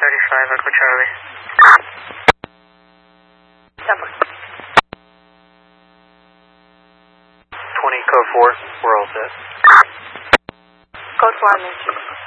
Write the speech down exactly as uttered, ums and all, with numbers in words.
thirty-five, Echo Charlie. Number. twenty, code four, we're all set. Code four, I'm in.